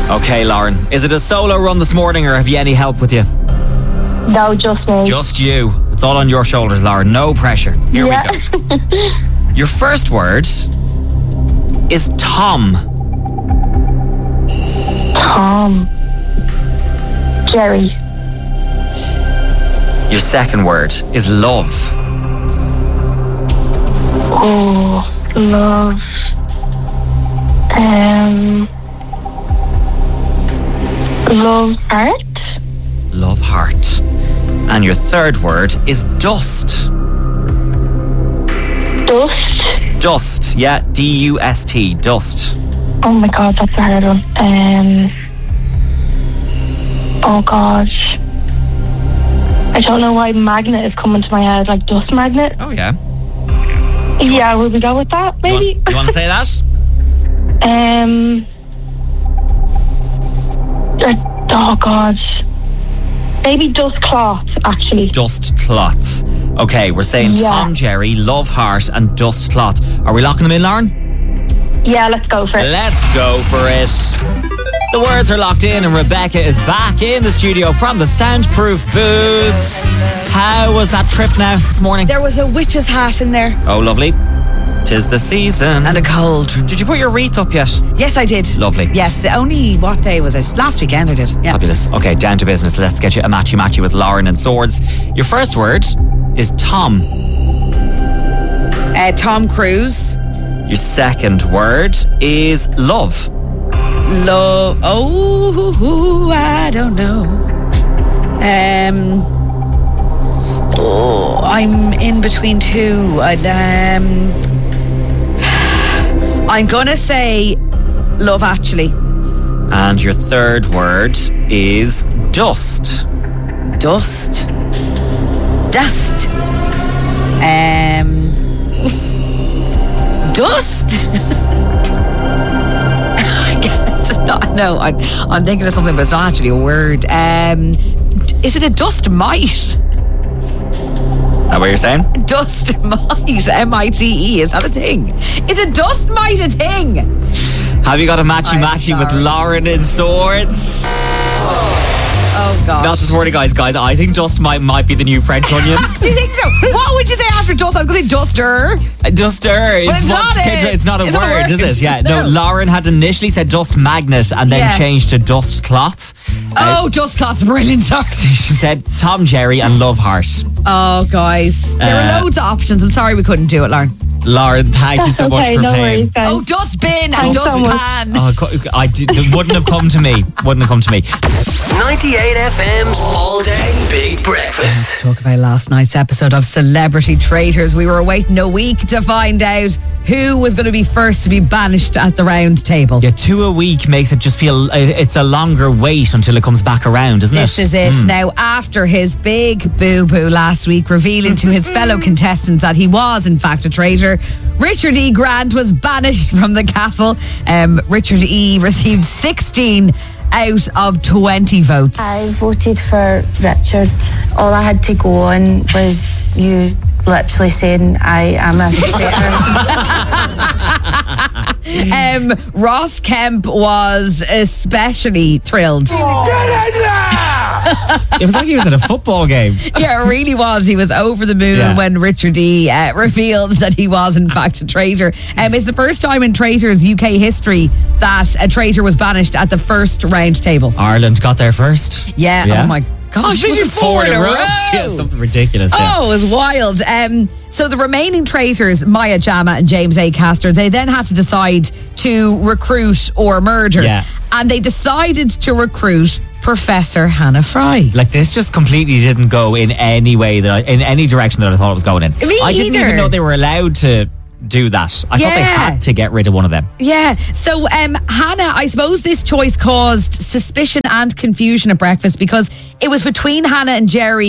Okay, Lauren. Is it a solo run this morning or have you any help with you? No, just me. Just you. It's all on your shoulders, Lauren. No pressure. Here we go. Your first word is Tom. Tom. Jerry. Your second word is love. Oh, love. Love heart. Love heart. And your third word is dust. Dust. Dust, yeah, D-U-S-T, dust. Oh my God, that's a hard one. Oh gosh. I don't know why magnet is coming to my head, like dust magnet. Oh, yeah. Yeah, will we go with that, maybe? You want to say that? Oh God. Maybe dust cloth, actually. Dust cloth. Okay, we're saying Tom, Jerry, love heart, and dust cloth. Are we locking them in, Lauren? Yeah, let's go for it. Let's go for it. The words are locked in and Rebecca is back in the studio from the soundproof booths. How was that trip now this morning? There was a witch's hat in there. Oh, lovely. 'Tis the season. And a cauldron. Did you put your wreath up yet? Yes, I did. Lovely. Yes, what day was it? Last weekend I did. Yeah. Fabulous. Okay, down to business. Let's get you a matchy-matchy with Lauren and Swords. Your first word is Tom. Tom Cruise. Your second word is love. Love. Oh, I don't know. I'm in between two. I'm gonna say Love Actually. And your third word is dust. Dust. Dust. Dust. No, I'm thinking of something, but it's not actually a word. Is it a dust mite? Is that what you're saying? Dust mite, M-I-T-E, is that a thing? Is a dust mite a thing? Have you got a matchy-matchy with Lauren and Swords? Oh, God. Not this morning, guys. I think dust might be the new French onion. Do you think so? What would you say after dust? I was going to say duster. Duster. It's not a word, is it? Yeah. No, Lauren had initially said dust magnet and then changed to dust cloth. Dust cloth's brilliant. She said Tom, Jerry and love heart. Oh, guys. There were loads of options. I'm sorry we couldn't do it, Lauren. Lauren, thank you so much for playing. Oh, dustbin and dustpan. It wouldn't have come to me. 98 FM's All Day Big Breakfast. Let's talk about last night's episode of Celebrity Traitors. We were waiting a week to find out who was going to be first to be banished at the round table. Yeah, 2 a week makes it just feel it's a longer wait until it comes back around, isn't it? This is it. Now, after his big boo-boo last week, revealing to his fellow contestants that he was, in fact, a traitor, Richard E. Grant was banished from the castle. Richard E. received 16 out of 20 votes. I voted for Richard. All I had to go on was you literally saying I am a traitor. Ross Kemp was especially thrilled. It was like he was at a football game. Yeah, it really was. He was over the moon when Richard E. revealed that he was in fact a traitor. It's the first time in Traitors UK history that a traitor was banished at the first round table. Ireland got there first. Yeah. Oh my gosh, was it 4 in a row? Yeah, something ridiculous. Oh, it was wild. So the remaining traitors, Maya Jama and James A. Castor, they then had to decide to recruit or murder. Yeah. And they decided to recruit Professor Hannah Fry. Like, this just completely didn't go in any way in any direction that I thought it was going in. I didn't even know they were allowed to do that. I thought they had to get rid of one of them. Yeah. So Hannah, I suppose this choice caused suspicion and confusion at breakfast because it was between Hannah and Jerry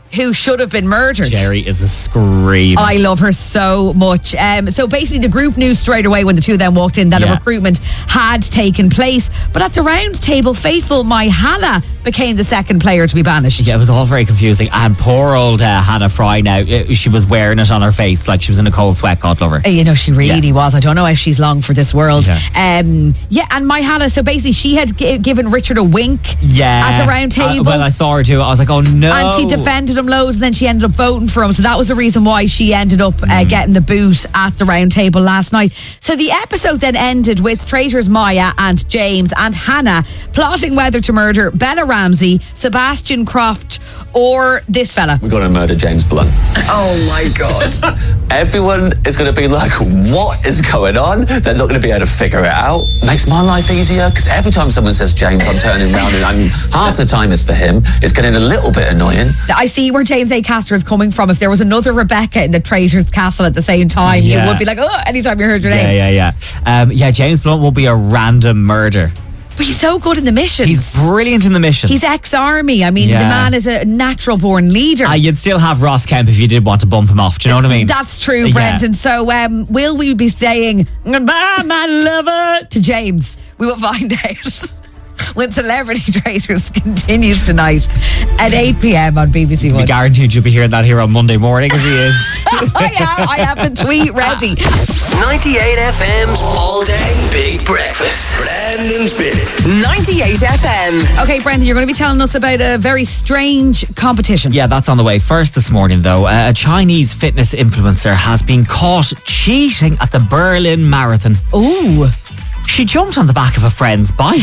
who should have been murdered. Jerry is a scream. I love her so much. So basically the group knew straight away when the two of them walked in that a recruitment had taken place. But at the round table, faithful Myhana became the second player to be banished. Yeah, it was all very confusing. And poor old Hannah Fry now, she was wearing it on her face like she was in a cold sweat, God love her. You know, she really was. I don't know how she's long for this world. Yeah. And Myhana, so basically she had given Richard a wink at the round table. Well, I saw her too. I was like, oh no. And she defended him loads, and then she ended up voting for him. So that was the reason why she ended up getting the boot at the round table last night. So the episode then ended with traitors Maya and James and Hannah plotting whether to murder Bella Ramsey, Sebastian Croft, or this fella. We're going to murder James Blunt. Oh my God. Everyone is going to be like, what is going on? They're not going to be able to figure it out. Makes my life easier, because every time someone says James, I'm turning around and half the time it's for him. It's getting a little bit annoying. I see where James A. Caster is coming from. If there was another Rebecca in the Traitors Castle at the same time, you would be like, oh, anytime you heard your name. Yeah, James Blunt will be a random murder. But he's so good in the missions. He's brilliant in the missions. He's ex-army. I mean, the man is a natural-born leader. You'd still have Ross Kemp if you did want to bump him off. Do you know what I mean? That's true, Brendan. So will we be saying, goodbye, my lover, to James? We will find out when Celebrity Traitors continues tonight at 8 p.m. on BBC One. I guaranteed you'll be hearing that here on Monday morning, as he is. I have the tweet ready. 98 FM's All Day Big Breakfast. Brendan's Big 98 FM. Okay, Brendan, you're going to be telling us about a very strange competition. Yeah, that's on the way. First this morning, though, a Chinese fitness influencer has been caught cheating at the Berlin Marathon. Ooh. She jumped on the back of a friend's bike.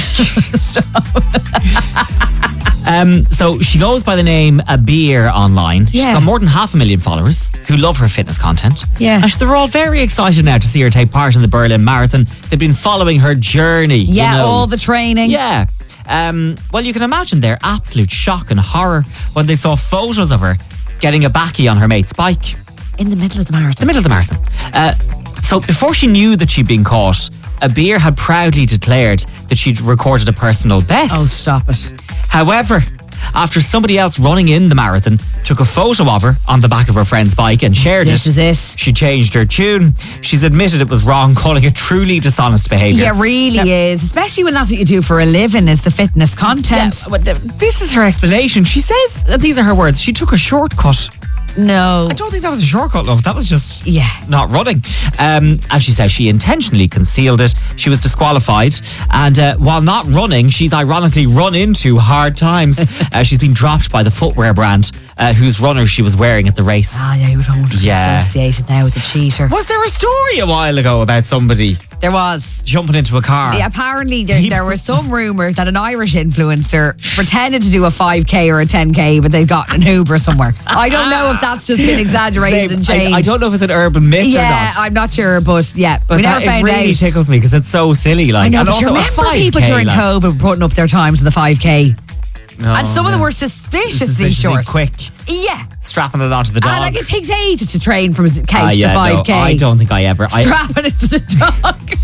So she goes by the name Abir online. She's got more than 500,000 followers who love her fitness content. Yeah. And they're all very excited now to see her take part in the Berlin Marathon. They've been following her journey. Yeah, all the training. Yeah. Well, you can imagine their absolute shock and horror when they saw photos of her getting a backie on her mate's bike. In the middle of the marathon. So before she knew that she'd been caught, Abir had proudly declared that she'd recorded a personal best. Oh, stop it. However, after somebody else running in the marathon took a photo of her on the back of her friend's bike and shared This is it. she changed her tune. She's admitted it was wrong, calling it truly dishonest behaviour. Yeah, really is. Especially when that's what you do for a living, is the fitness content. Yeah, but this is her explanation. She says, these are her words, she took a shortcut. No. I don't think that was a shortcut, love. That was just not running. As she says, she intentionally concealed it. She was disqualified. And while not running, she's ironically run into hard times. She's been dropped by the footwear brand whose runners she was wearing at the race. Ah, yeah, you don't want to be associated now with the cheater. Was there a story a while ago about somebody There was. jumping into a car? Yeah, apparently there was some rumour that an Irish influencer pretended to do a 5k or a 10k, but they got an Uber somewhere. I don't know if that's just been exaggerated and changed. I don't know if it's an urban myth or not. Yeah, I'm not sure, but But we never found it really out. tickles me because it's so silly. Like, I know, and but also you a remember 5K, people during lads. COVID were putting up their times in the 5k. No, And some of them were suspiciously short. quick, Yeah. strapping it onto the dog. And like it takes ages to train from couch to 5k. No, I don't think I ever. Strapping it to the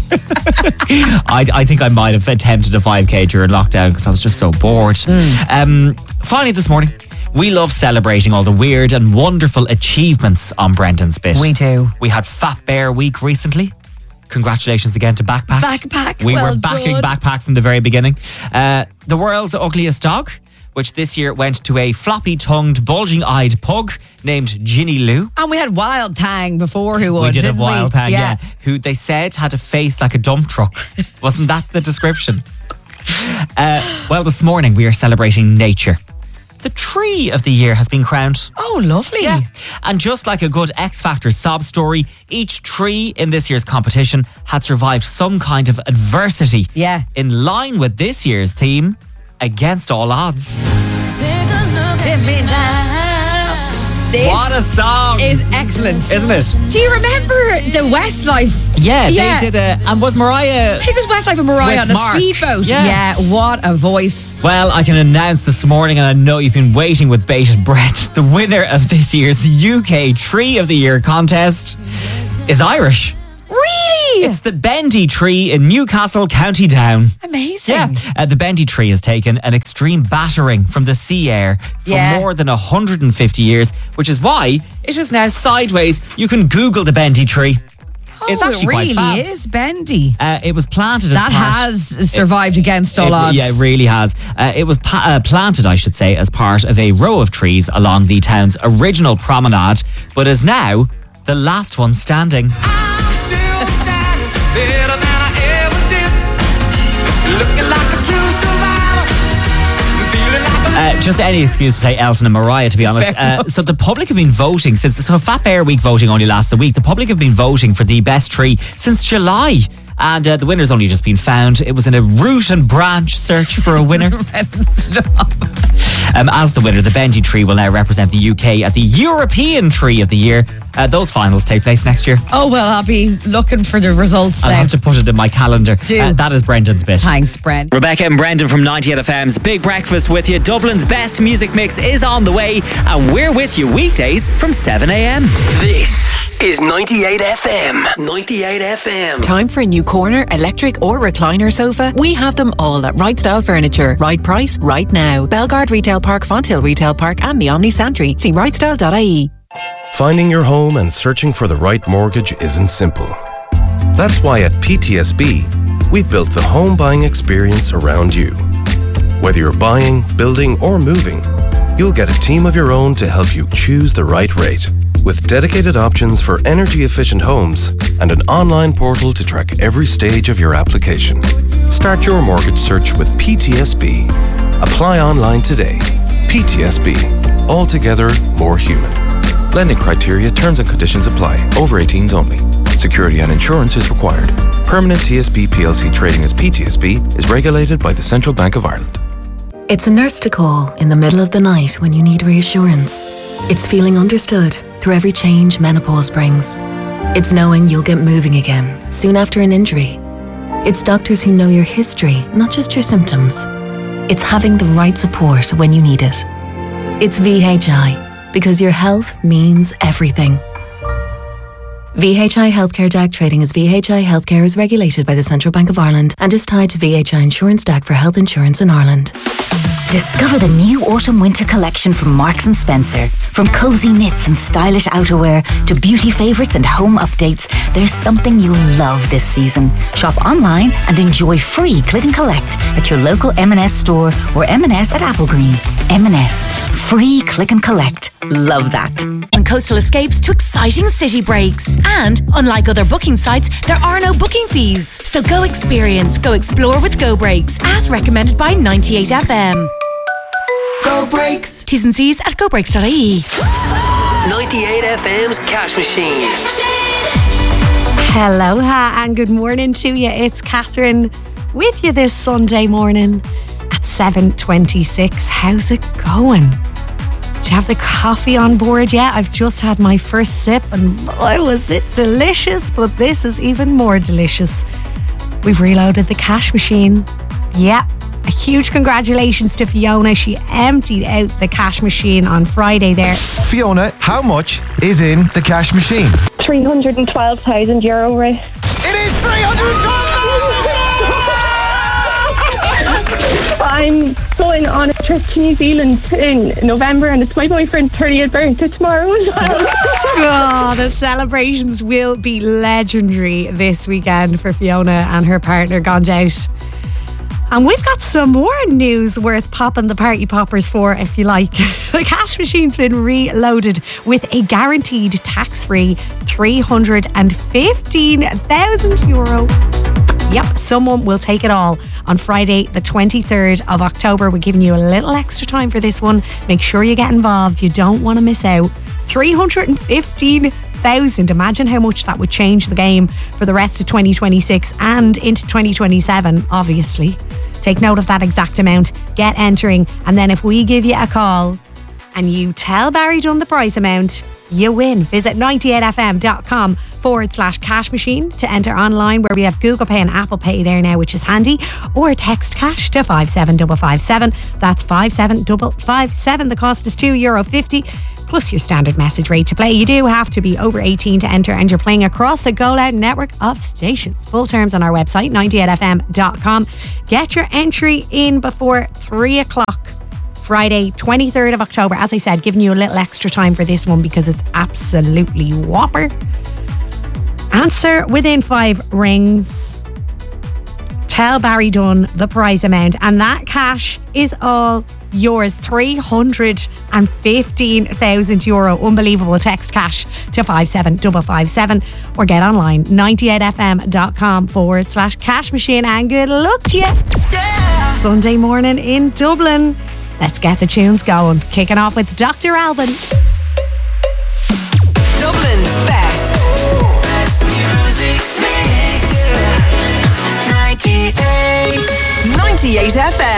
dog. I think I might have attempted a 5k during lockdown because I was just so bored. Finally this morning, we love celebrating all the weird and wonderful achievements on Brendan's Bit. We do. We had Fat Bear Week recently. Congratulations again to Backpack. Backpack, We well were backing done. Backpack from the very beginning. The world's ugliest dog, which this year went to a floppy-tongued, bulging-eyed pug named Ginny Lou. And we had Wild Tang before who won, We did didn't have Wild Tang, Yeah. who they said had a face like a dump truck. Wasn't that the description? Well, this morning we are celebrating nature. The tree of the year has been crowned. Oh, lovely. Yeah. And just like a good X Factor sob story, each tree in this year's competition had survived some kind of adversity. Yeah. In line with this year's theme, Against All Odds. This What a song! is excellent. Isn't it? Do you remember the Westlife? Yeah, they did a... And was Mariah... I think it was Westlife and Mariah With on Mark. a speedboat. Yeah. What a voice. Well, I can announce this morning, and I know you've been waiting with bated breath, the winner of this year's UK Tree of the Year contest is Irish. Really? It's the Bendy Tree in Newcastle, County Down. Amazing. Yeah, the Bendy Tree has taken an extreme battering from the sea air for more than 150 years, which is why it is now sideways. You can Google the Bendy Tree. It's actually it really quite fab. is bendy. It was planted as That part... has survived against all odds. Yeah, it really has. It was planted, I should say, as part of a row of trees along the town's original promenade, but is now the last one standing. I'm still standing better than I ever did. Looking like a true survivor. Feeling like a Just any excuse to play Elton and Mariah, to be honest. So the public have been voting so Fat Bear Week voting only lasted a week. The public have been voting for the best tree since July. And the winner's only just been found. It was in a root and branch search for a winner. As the winner, the Bendy Tree will now represent the UK at the European Tree of the Year. Those finals take place next year. Oh, well, I'll be looking for the results I'll now. have to put it in my calendar. Do. That is Brendan's bit. Thanks, Brent. Rebecca and Brendan from 98 FM's Big Breakfast with you. Dublin's best music mix is on the way, and we're with you weekdays from 7 a.m. This is 98 FM. 98 FM. Time for a new corner, electric or recliner sofa? We have them all at Right Style Furniture. Right price, right now. Belgard Retail Park, Fonthill Retail Park and the Omni Santry. See rightstyle.ie. Finding your home and searching for the right mortgage isn't simple. That's why at PTSB, we've built the home buying experience around you. Whether you're buying, building, or moving, you'll get a team of your own to help you choose the right rate. With dedicated options for energy-efficient homes and an online portal to track every stage of your application. Start your mortgage search with PTSB. Apply online today. PTSB. Altogether more human. Lending criteria, terms and conditions apply. Over 18s only. Security and insurance is required. Permanent TSB PLC trading as PTSB is regulated by the Central Bank of Ireland. It's a nurse to call in the middle of the night when you need reassurance. It's feeling understood through every change menopause brings. It's knowing you'll get moving again soon after an injury. It's doctors who know your history, not just your symptoms. It's having the right support when you need it. It's VHI, because your health means everything. VHI Healthcare DAC trading as VHI Healthcare is regulated by the Central Bank of Ireland and is tied to VHI Insurance DAC for health insurance in Ireland. Discover the new autumn-winter collection from Marks & Spencer. From cozy knits and stylish outerwear to beauty favourites and home updates, there's something you'll love this season. Shop online and enjoy free click and collect at your local M&S store or M&S at Applegreen. M&S. Free click and collect. Love that. On coastal escapes to exciting city breaks. And, unlike other booking sites, there are no booking fees. So go experience, go explore with Go Breaks, as recommended by 98 FM. Go Breaks. T's and C's at gobreaks.ie. 98 FM's Cash Machine. Hello, and good morning to you. It's Catherine with you this Sunday morning at 7:26. How's it going? Do you have the coffee on board yet? I've just had my first sip and boy, was it delicious, but this is even more delicious. We've reloaded the cash machine. Yeah. A huge congratulations to Fiona. She emptied out the cash machine on Friday there. Fiona, how much is in the cash machine? €312,000, right? It is 312,000! I'm going on a trip to New Zealand in November and it's my boyfriend's 30th birthday tomorrow as well. Oh, the celebrations will be legendary this weekend for Fiona and her partner Gone Out. And we've got some more news worth popping the party poppers for, if you like. The cash machine's been reloaded with a guaranteed tax-free €315,000. Yep, someone will take it all. On Friday, the 23rd of October, we're giving you a little extra time for this one. Make sure you get involved. You don't want to miss out. $315,000. Imagine how much that would change the game for the rest of 2026 and into 2027, obviously. Take note of that exact amount. Get entering. And then if we give you a call and you tell Barry Dunn the price amount, you win. Visit 98fm.com/cash machine to enter online, where we have Google Pay and Apple Pay there now, which is handy. Or text cash to 57557. That's 57557. The cost is €2.50. plus your standard message rate to play. You do have to be over 18 to enter, and you're playing across the Go Loud network of stations. Full terms on our website, 98fm.com. Get your entry in before 3 o'clock. Friday, 23rd of October. As I said, giving you a little extra time for this one because it's absolutely whopper. Answer within 5 rings. Tell Barry Dunn the prize amount, and that cash is all yours. €315,000. Unbelievable. Text cash to 57557 or get online 98fm.com/cash machine, and good luck to you. Yeah. Sunday morning in Dublin. Let's get the tunes going. Kicking off with Dr. Alban. Dublin's best music mix. 98 FM.